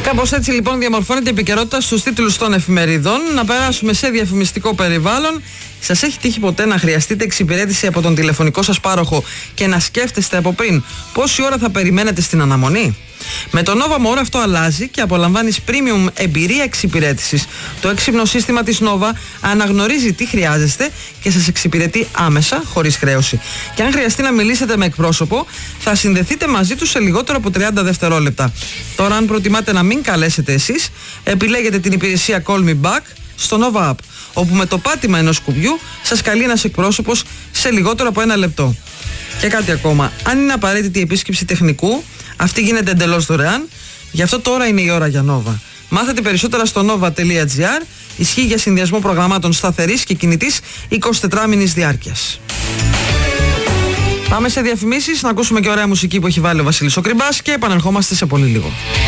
Κάπως έτσι λοιπόν διαμορφώνεται η επικαιρότητα στους τίτλους των εφημερίδων. Να περάσουμε σε διαφημιστικό περιβάλλον. Σας έχει τύχει ποτέ να χρειαστείτε εξυπηρέτηση από τον τηλεφωνικό σας πάροχο και να σκέφτεστε από πριν πόση ώρα θα περιμένετε στην αναμονή? Με το Nova More αυτό αλλάζει και απολαμβάνεις premium εμπειρία εξυπηρέτησης. Το έξυπνο σύστημα της Nova αναγνωρίζει τι χρειάζεστε και σας εξυπηρετεί άμεσα, χωρίς χρέωση. Και αν χρειαστεί να μιλήσετε με εκπρόσωπο, θα συνδεθείτε μαζί του σε λιγότερο από 30 δευτερόλεπτα. Τώρα, αν προτιμάτε να μην καλέσετε εσείς, επιλέγετε την υπηρεσία Call Me Back στο Nova App, όπου με το πάτημα ενός κουμπιού σας καλεί ένας εκπρόσωπος σε λιγότερο από 1 λεπτό. Και κάτι ακόμα, αν είναι απαραίτητη η επίσκεψη τεχνικού, αυτή γίνεται εντελώς δωρεάν. Γι' αυτό τώρα είναι η ώρα για Nova. Μάθετε περισσότερα στο nova.gr. Ισχύει για συνδυασμό προγραμμάτων σταθερής και κινητής 24 μήνης διάρκειας. Πάμε σε διαφημίσεις, να ακούσουμε και ωραία μουσική που έχει βάλει ο Βασίλης ο Κρυμπάς και επανερχόμαστε σε πολύ λίγο.